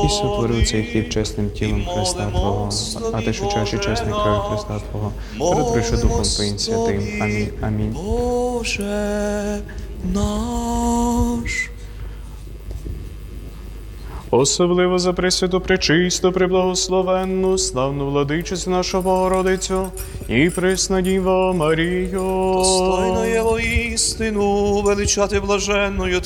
і сотворив цей хліб чесним тілом Христа Твого, а ти, що чаші чесної крові Христа Твого, перетворивши Духом Твоїм святим. Амінь. Амінь. Боже наш. Особливо за пресвяту, пречисту, преблагословенну, славну владичицю нашу Богородицю і пресна Діва Марію. Достойно є воістину величати блаженною